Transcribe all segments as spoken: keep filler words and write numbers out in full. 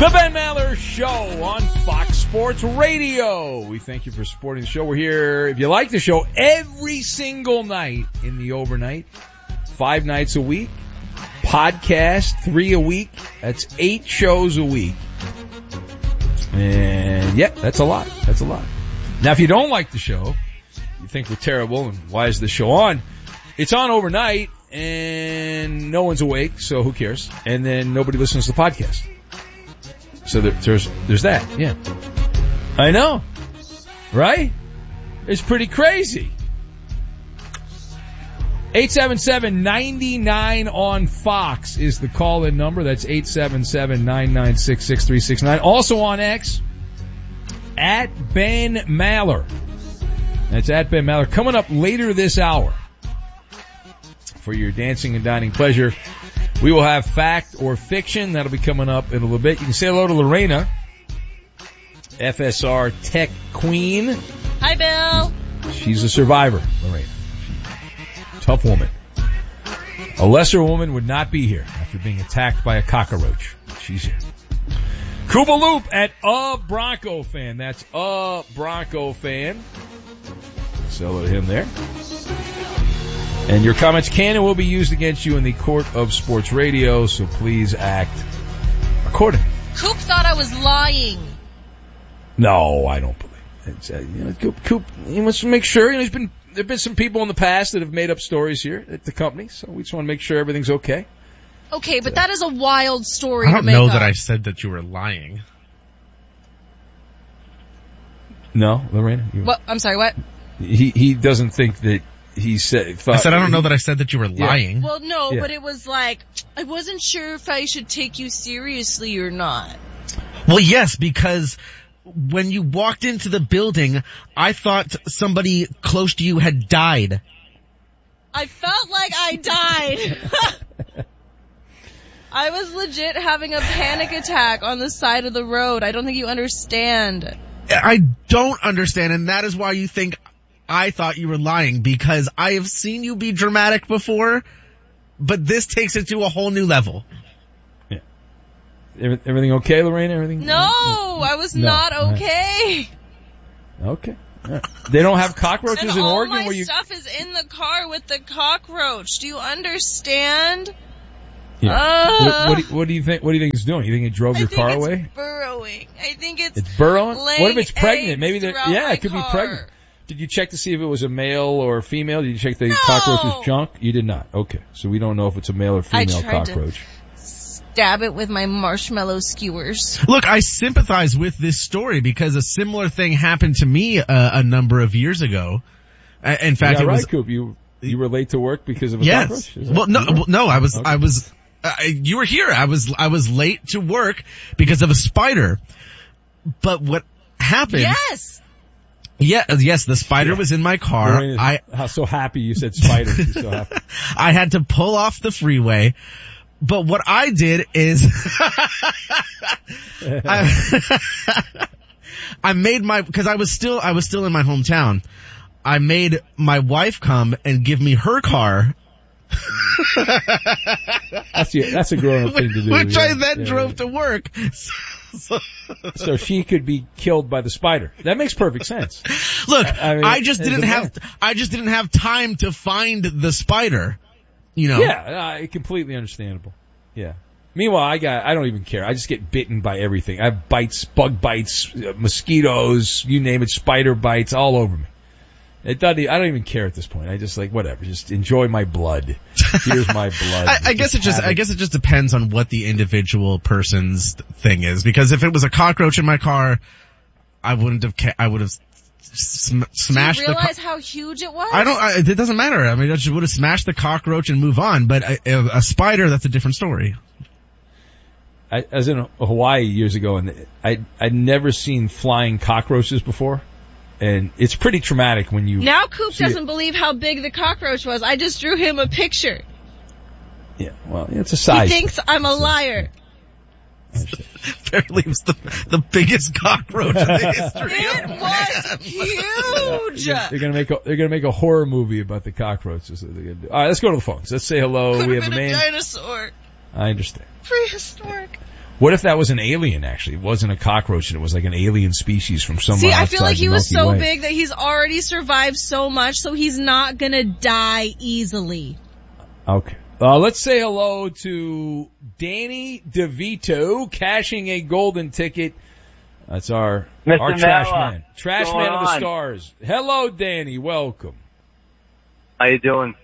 The Ben Maller Show on Fox Sports Radio. We thank you for supporting the show. We're here, if you like the show, every single night in the overnight. Five nights a week. Podcast, three a week. That's eight shows a week. And, yeah, that's a lot. That's a lot. Now, if you don't like the show, you think we're terrible, and why is the show on? It's on overnight, and no one's awake, so who cares? And then nobody listens to the podcast. So there, there's there's that, yeah. I know, right? It's pretty crazy. eight seven seven, nine nine on Fox is the call-in number. That's eight seven seven, nine nine six, six three six nine. Also on X, at Ben Maller. That's at Ben Maller. Coming up later this hour for your dancing and dining pleasure, we will have fact or fiction. That'll be coming up in a little bit. You can say hello to Lorena, F S R Tech Queen. Hi, Bill. She's a survivor, Lorena. Tough woman. A lesser woman would not be here after being attacked by a cockroach. She's here. Kuba Loop at a Bronco fan. That's a Bronco fan. So hello to him there. And your comments can and will be used against you in the court of sports radio, so please act accordingly. Coop thought I was lying. No, I don't believe it. It's, uh, you know, Coop, Coop, you must make sure. You know, there's been there have been some people in the past that have made up stories here at the company, so we just want to make sure everything's okay. Okay, but that is a wild story I don't to make know up. that I said that you were lying. No, Lorena? You, What? I'm sorry, what? He he doesn't think that he said... Thought, I said I don't know that I said that you were Yeah. lying. Well, no, Yeah. but it was like, I wasn't sure if I should take you seriously or not. Well, yes, because when you walked into the building, I thought somebody close to you had died. I felt like I died. I was legit having a panic attack on the side of the road. I don't think you understand. I don't understand, and that is why you think I thought you were lying, because I have seen you be dramatic before, but this takes it to a whole new level. Yeah. Everything okay, Lorena? Everything? No, I was No. not okay. Okay. Yeah. They don't have cockroaches And in all Oregon my where you... stuff is in the car with the cockroach. Do you understand? Yeah. Uh, what, what, do you, what do you think? What do you think it's doing? You think it drove I your think car it's away? burrowing. I think it's It's burrowing. What if it's laying pregnant? Maybe eggs that. throughout Yeah, my it could car. be pregnant. Did you check to see if it was a male or a female? Did you check the No. cockroach's junk? You did not. Okay, so we don't know if it's a male or female tried to- cockroach. Stab it with my marshmallow skewers. Look, I sympathize with this story because a similar thing happened to me uh, a number of years ago. Uh, in fact, Yeah, it right, was Coop. You you were late to work because of a yes. cockroach? Is that- Well, no, you were? well, no, I was, Okay. I was. Uh, you were here. I was, I was late to work because of a spider. But what happened? Yes. Yeah, yes, the spider Yeah. was in my car. Lorena's I, how so happy you said spider. She's so happy. I had to pull off the freeway. But what I did is, I, I made my, cause I was still, I was still in my hometown. I made my wife come and give me her car. That's yeah, that's a grown up thing to do. Which yeah. I then Yeah, drove yeah. to work. So, So she could be killed by the spider. That makes perfect sense. look, I I, mean, just it's didn't a have, I just didn't have time to find the spider. You know? Yeah, uh, completely understandable. Yeah. Meanwhile, I got, I don't even care. I just get bitten by everything. I have bites, bug bites, uh, mosquitoes, you name it, spider bites all over me. It doesn't, I don't even care at this point. I just like, whatever, just enjoy my blood. Here's my blood. I, I guess it just, have I guess it just depends on what the individual person's thing is. Because if it was a cockroach in my car, I wouldn't have, ca- I would have sm- smashed Do you the. realize Co- how huge it was? I don't. I, it doesn't matter. I mean, I just would have smashed the cockroach and move on. But a, a spider, that's a different story. I, I was in Hawaii years ago, and I I'd never seen flying cockroaches before, and it's pretty traumatic when you. Now Coop see doesn't it. believe how big the cockroach was. I just drew him a picture. Yeah, well, it's a size. He thinks I'm a liar. Apparently, it was the the biggest cockroach in the history. It of was huge. They're gonna make a they're gonna make a horror movie about the cockroaches. That they're gonna do. All right, let's go to the phones. Let's say hello. Could we have have a been a man. dinosaur. I understand. Prehistoric. What if that was an alien, actually? It wasn't a cockroach, and it was like an alien species from somewhere See, I outside feel like the he was Milky so Way. big that he's already survived so much, so he's not gonna die easily. Okay. Uh, let's say hello to Danny DeVito, cashing a golden ticket. That's our, Mister our trash Mella, man. Trash what's going man of the on? stars. Hello, Danny. Welcome. How you doing?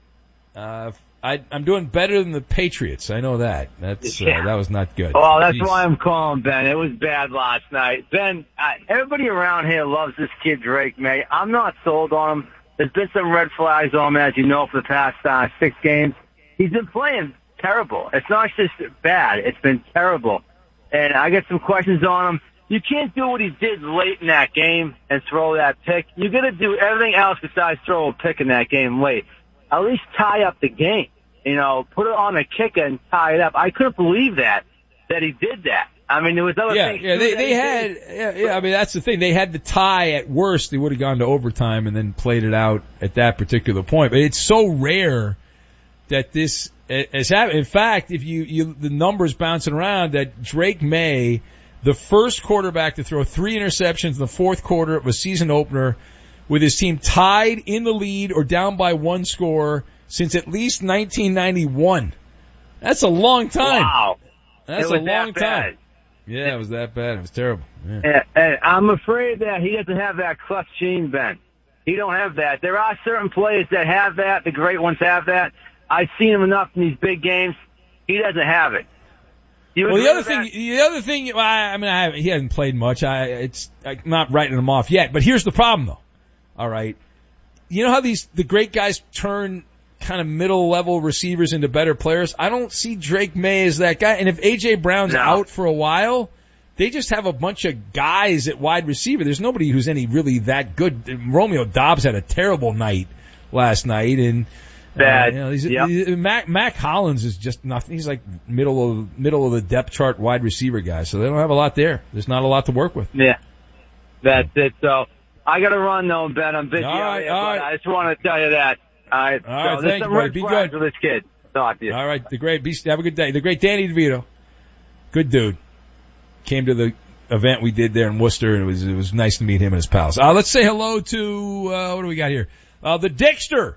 Uh, I, I'm doing better than the Patriots. I know that. That's, uh, Yeah. that was not good. Well, that's Jeez. why I'm calling, Ben. It was bad last night. Ben, I, everybody around here loves this kid Drake May. I'm not sold on him. There's been some red flags on him, as you know, for the past uh, six games. He's been playing terrible. It's not just bad. It's been terrible. And I got some questions on him. You can't do what he did late in that game and throw that pick. You got to do everything else besides throw a pick in that game late. At least tie up the game. You know, put it on a kicker and tie it up. I couldn't believe that, that he did that. I mean, there was other Yeah, things. yeah, too they, that they he had, did. yeah, yeah, I mean, that's the thing. They had the tie at worst. They would have gone to overtime and then played it out at that particular point. But it's so rare that this has happened. In fact, if you, you, the numbers bouncing around that Drake May, the first quarterback to throw three interceptions in the fourth quarter of a season opener with his team tied in the lead or down by one score since at least nineteen ninety-one. That's a long time. Wow. That's It a was long that bad. time. Yeah, it was that bad. It was terrible. Yeah. And, and I'm afraid that he doesn't have that clutch gene, Ben. He don't have that. There are certain players that have that. The great ones have that. I've seen him enough in these big games. He doesn't have it. You Well, agree the other with thing, that? the other thing, well, I, I mean, I, he hasn't played much. I, it's, I'm not writing him off yet. But here's the problem, though. All right, you know how these the great guys turn kind of middle level receivers into better players? I don't see Drake May as that guy. And if A J Brown's No. out for a while, they just have a bunch of guys at wide receiver. There's nobody who's any really that good. Romeo Doubs had a terrible night last night, and Bad. Uh, you know, he's, Yep. he's, Mac, Mac Hollins is just nothing. He's like middle of middle of the depth chart wide receiver guy, so they don't have a lot there. There's not a lot to work with. Yeah. That's it. So I got to run, though, Ben. I'm busy All out right, here, all but right. I just want to tell you that. All right. All right, so there's thank some you, buddy. red Be flags good. with this kid. Talk to you. All right, the great, be, have a good day. The great Danny DeVito, good dude, came to the event we did there in Worcester, and it was it was nice to meet him and his pals. Uh, let's say hello to uh, what do we got here? Uh, the Dickster.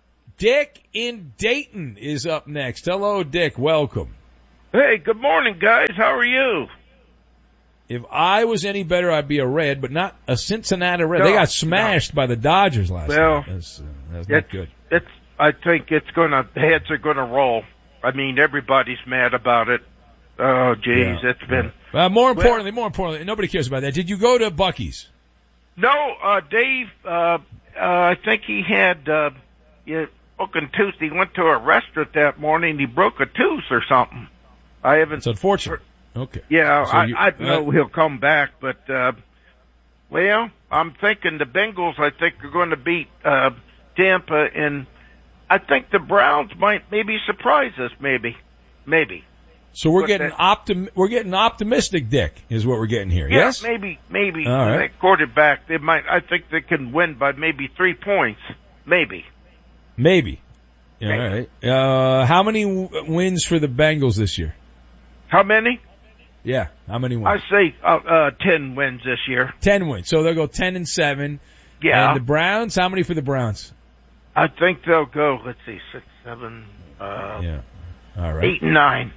Dick in Dayton is up next. Hello, Dick. Welcome. Hey, good morning, guys. How are you? If I was any better, I'd be a Red, but not a Cincinnati Red. No, they got smashed by the Dodgers last Well, night. That's, uh, that's not it's, good. It's. I think it's gonna. The heads are gonna roll. I mean, everybody's mad about it. Oh, geez, Yeah. it's been. Uh, more importantly, more importantly, nobody cares about that. Did you go to Buc-ee's? No, uh, Dave. Uh, uh, I think he had. Uh, yeah, broken tooth. He went to a restaurant that morning. He broke a tooth or something. I haven't. It's unfortunate. Okay. Yeah, So I, you- I know uh, he'll come back, but uh, well, I'm thinking the Bengals. I think are going to beat uh, Tampa, and I think the Browns might maybe surprise us. Maybe, maybe. So we're But getting that- optim- we're getting optimistic, Dick, is what we're getting here. Yeah, Yes? maybe, maybe. All right. That quarterback, they might. I think they can win by maybe three points. Maybe. Maybe. Yeah, Maybe. all right. Uh, how many w- wins for the Bengals this year? How many? Yeah, how many I wins? say uh, uh, ten wins this year. Ten wins. So they'll go ten and seven. Yeah, And the Browns, how many for the Browns? I think they'll go. Let's see, six, seven, uh, Yeah. All right. eight, and nine.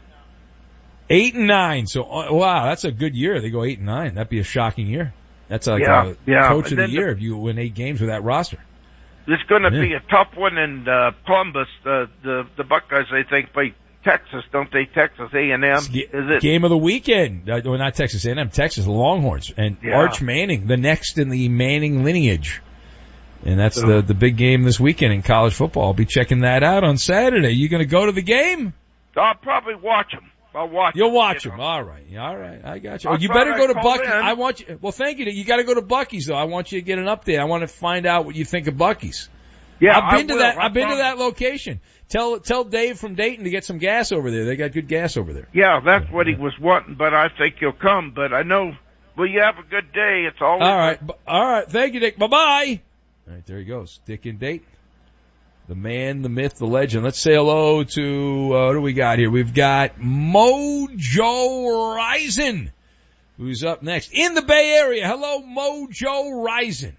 Eight and nine. So, uh, wow, that's a good year. They go eight and nine. That'd be a shocking year. That's like Yeah, a yeah. coach of And the then year the- if you win eight games with that roster. It's going to Yeah. be a tough one in uh, Columbus. Uh, the the Buckeyes, I think, play Texas, don't they? Texas A and M. Is Ga- it? Game of the weekend. Uh, well, not Texas A and M, Texas Longhorns. And Yeah. Arch Manning, the next in the Manning lineage. And that's So- the, the big game this weekend in college football. I'll be checking that out on Saturday. You going to go to the game? I'll probably watch them. I'll watch. You'll 'em, watch you them. know. All right. All right. I got you. I Oh, you thought better I'd go to call Buc-ee's. in. I want you. Well, thank you. You got to go to Buc-ee's though. I want you to get an update. I want to find out what you think of Buc-ee's. Yeah, I've been I to will. that. I I've been to promise. that location. Tell tell Dave from Dayton to get some gas over there. They got good gas over there. Yeah, that's what he was wanting, but I think he'll come. But I know. Well, you have a good day. It's always All right. B- All right. Thank you, Dick. Bye bye. All right. There he goes. Dick in Dayton. The man, the myth, the legend. Let's say hello to, uh, what do we got here? We've got Mojo Rison, who's up next in the Bay Area. Hello, Mojo Rison.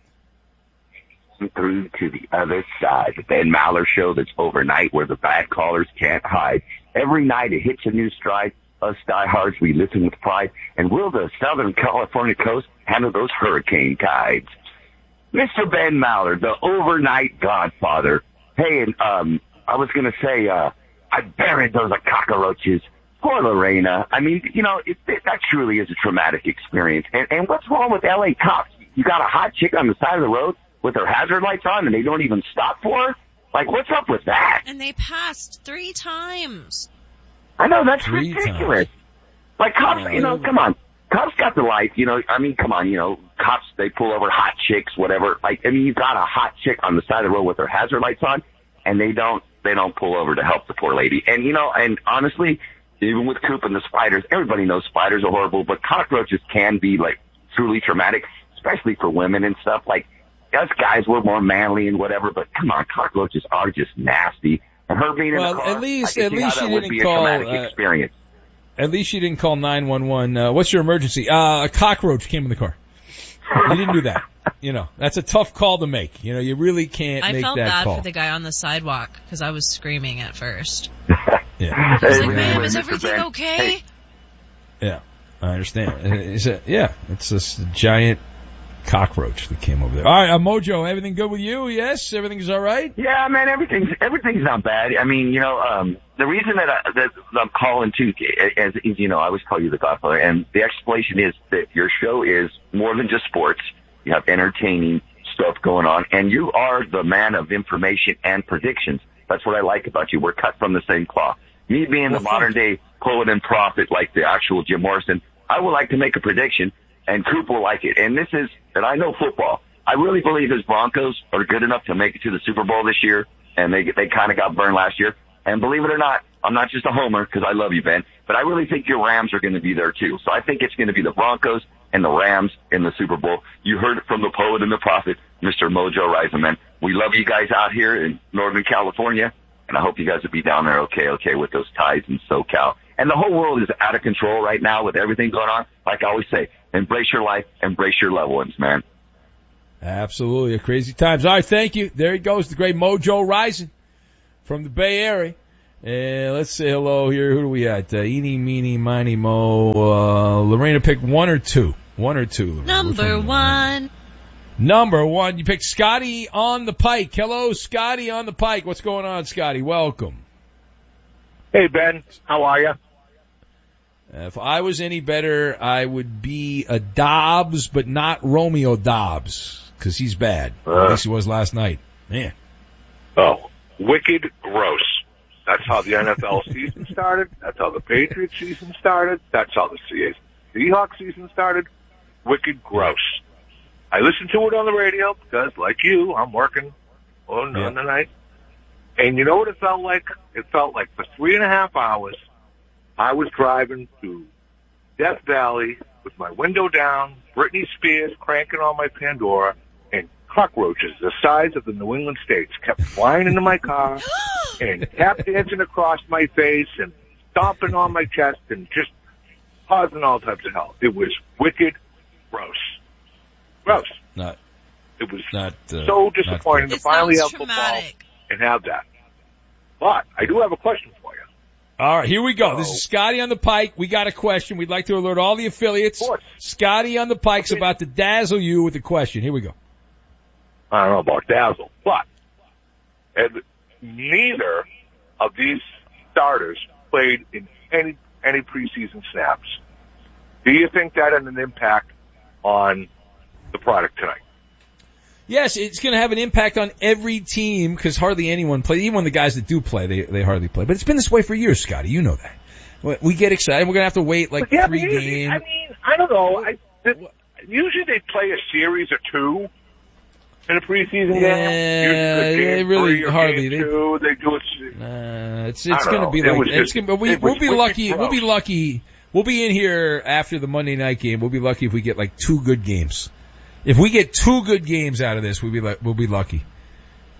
Through to the other side. The Ben Maller Show that's overnight where the bad callers can't hide. Every night it hits a new stride. Us diehards, we listen with pride. And will the Southern California coast handle those hurricane tides? Mister Ben Maller, the overnight godfather. Hey, and, um, I was gonna say, uh, I buried those cockroaches. Poor Lorena. I mean, you know, it, it, that truly is a traumatic experience. And, and what's wrong with L A cops? You got a hot chick on the side of the road with her hazard lights on and they don't even stop for her? Like, what's up with that? And they passed three times. I know, that's Three ridiculous. times. Like, cops, Yeah. you know, come on. Cops got the light, you know, I mean, come on, you know, cops, they pull over hot chicks, whatever. Like, I mean, you got a hot chick on the side of the road with her hazard lights on, and they don't, they don't pull over to help the poor lady. And, you know, and honestly, even with Coop and the spiders, everybody knows spiders are horrible, but cockroaches can be, like, truly traumatic, especially for women and stuff. Like, us guys, we're more manly and whatever, but come on, cockroaches are just nasty. And her being Well, in the car, at least- I can at see least how that she would didn't be a call, traumatic uh, experience. At least you didn't call nine one one. Uh, what's your emergency? Uh, a cockroach came in the car. You didn't do that. You know, that's a tough call to make. You know, you really can't I make felt that bad call. for the guy on the sidewalk because I was screaming at first. Yeah. I was like, Hey, ma'am, hey, is Mister everything Ben. okay? Hey. Yeah. I understand. Is it, yeah. It's this giant cockroach that came over there. All right, uh, Mojo, everything good with you? Yes? Everything's all right? Yeah, man, everything's everything's not bad. I mean, you know, um, the reason that, I, that I'm calling too, as, as you know, I always call you the Godfather, and the explanation is that your show is more than just sports. You have entertaining stuff going on, and you are the man of information and predictions. That's what I like about you. We're cut from the same cloth. Me being Well, the modern day poet and prophet like the actual Jim Morrison, I would like to make a prediction, and Coop will like it. And this is, and I know football. I really believe his Broncos are good enough to make it to the Super Bowl this year, and they they kind of got burned last year. And believe it or not, I'm not just a homer because I love you, Ben, but I really think your Rams are going to be there too. So I think it's going to be the Broncos and the Rams in the Super Bowl. You heard it from the poet and the prophet, Mister Mojo Rison, man. We love you guys out here in Northern California, and I hope you guys will be down there okay, okay, with those ties in SoCal. And the whole world is out of control right now with everything going on. Like I always say, embrace your life, embrace your loved ones, man. Absolutely. Crazy times. All right, thank you. There he goes, the great Mojo Rison from the Bay Area. And let's say hello here. Who do we got? Uh, Eeny, Meeny, Miny, Mo. Uh, Lorena picked one or two. One or two. Lorena. Number one. Number one. You picked Scotty on the Pike. Hello, Scotty on the Pike. What's going on, Scotty? Welcome. Hey, Ben. How are you? Uh, if I was any better, I would be a Dobbs, but not Romeo Dobbs, because he's bad. Uh. At least he was last night. Man. Oh, wicked gross. That's how the N F L season started. That's how the Patriots season started. That's how the Seahawks season started. Wicked gross. I listened to it on the radio because, like you, I'm working on, Yeah. on the night. And you know what it felt like? It felt like for three and a half hours, I was driving to Death Valley with my window down, Britney Spears cranking on my Pandora, and cockroaches the size of the New England states kept flying into my car and tap dancing across my face and stomping on my chest and just causing all types of hell. It was wicked gross. Gross. Not, It was not, uh, so disappointing to It finally sounds have football traumatic. and have that. But I do have a question for you. All right, here we go. This So- is Scotty on the Pike. We got a question. We'd like to alert all the affiliates. Of course. Scotty on the Pike's Okay. about to dazzle you with a question. Here we go. I don't know about dazzle, but and neither of these starters played in any any preseason snaps. Do you think that had an impact on the product tonight? Yes, it's going to have an impact on every team because hardly anyone plays. Even when the guys that do play, they they hardly play. But it's been this way for years, Scotty. You know that. We- We get excited. We're going to have to wait like yeah, three but usually, games. I mean, I don't know. I, the, usually they play a series or two in a preseason Yeah, game. Usually they game really three or hardly- Game they- two, they do it. Uh, it's I it's don't going to know. be It like was it's just- gonna, we it we'll was be wicked lucky. We'll be gross. lucky. We'll be in here after the Monday night game. We'll be lucky if we get like two good games. If we get two good games out of this, we'll be like we'll be lucky.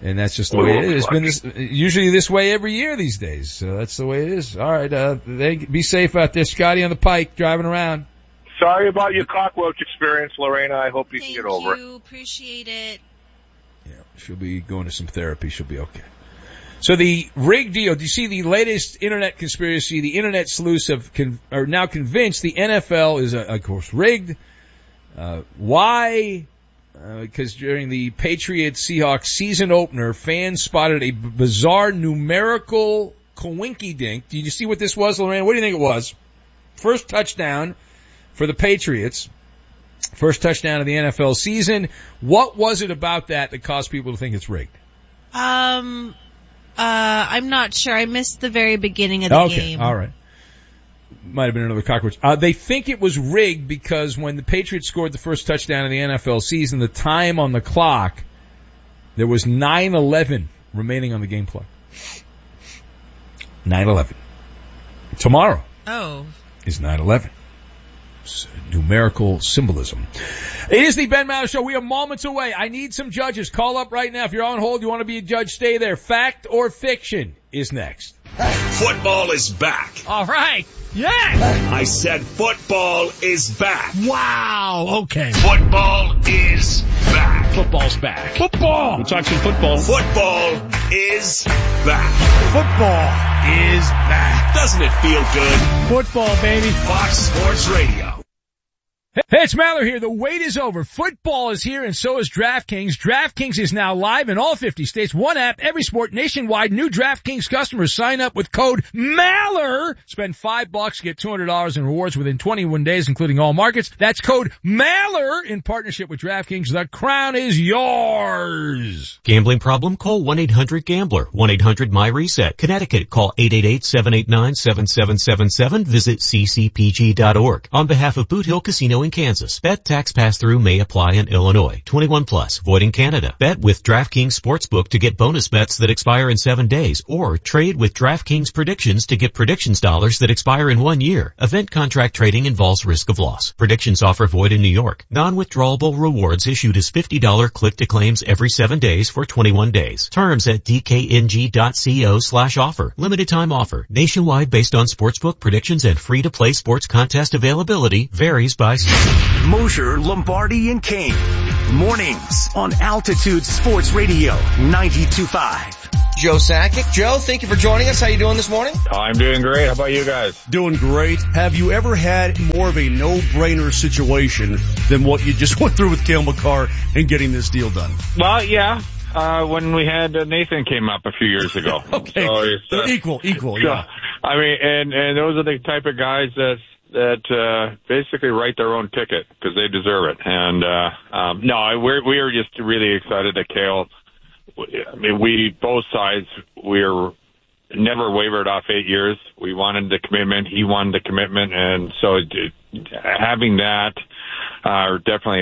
And that's just the way it is. It's been this, usually this way every year these days. So that's the way it is. All right, uh, they, be safe out there. Scotty on the Pike, driving around. Sorry about your cockroach experience, Lorena. I hope you Thank can get over you. it. Appreciate it. Yeah, she'll be going to some therapy. She'll be okay. So the rig deal, do you see the latest internet conspiracy? The internet sleuths have con- are now convinced the N F L is, uh, of course, rigged. Uh, why? Because uh, during the Patriots-Seahawks season opener, fans spotted a b- bizarre numerical coinky-dink. Did you see what this was, Lorraine? What do you think it was? First touchdown for the Patriots. First touchdown of the N F L season. What was it about that that caused people to think it's rigged? Um, uh, I'm not sure. I missed the very beginning of the okay, game. Okay, all right. Might have been another cockroach. Uh, they think it was rigged because when the Patriots scored the first touchdown of the N F L season, the time on the clock, there was nine eleven remaining on the game clock. nine eleven. Tomorrow. Oh. Is nine eleven. Numerical symbolism. It is the Ben Maller Show. We are moments away. I need some judges. Call up right now. If you're on hold, you want to be a judge, stay there. Fact or fiction is next. Football is back. All right. Yeah. I said football is back. Wow. Okay. Football is back. Football's back. Football. We're talking football. Football is back. Football is back. Doesn't it feel good? Football, baby. Fox Sports Radio. Hey, it's Maller here. The wait is over. Football is here, and so is DraftKings. DraftKings is now live in all fifty states. One app, every sport, nationwide. New DraftKings customers sign up with code MALLER. Spend five bucks, get two hundred dollars in rewards within twenty-one days, including all markets. That's code MALLER in partnership with DraftKings. The crown is yours. Gambling problem? Call one eight hundred gambler. one eight hundred my reset. Connecticut, call eight eight eight, seven eight nine, seven seven seven seven. Visit c c p g dot org. On behalf of Boot Hill Casino in Kansas, bet tax pass-through may apply in Illinois. twenty-one plus, void in Canada. Bet with DraftKings Sportsbook to get bonus bets that expire in seven days, or trade with DraftKings Predictions to get predictions dollars that expire in one year. Event contract trading involves risk of loss. Predictions offer void in New York. Non-withdrawable rewards issued as fifty dollars click-to-claims every seven days for twenty-one days. Terms at d k n g dot co slash offer. Limited time offer. Nationwide based on sportsbook predictions and free-to-play sports contest availability. Varies by state. Mosher, Lombardi, and Kane. Mornings on Altitude Sports Radio ninety-two point five. Joe Sakic. Joe, thank you for joining us. How you doing this morning? I'm doing great. How about you guys? Doing great. Have you ever had more of a no-brainer situation than what you just went through with Cale Makar and getting this deal done? Well, yeah. Uh, when we had uh, Nathan came up a few years ago. Okay. So it's, uh, equal, equal, so, yeah. I mean, and, and those are the type of guys that that uh basically write their own ticket because they deserve it. And uh um no, we're we are just really excited that Cale. I mean, we both sides we're never wavered off eight years. We wanted the commitment. He wanted the commitment, and so it, having that uh definitely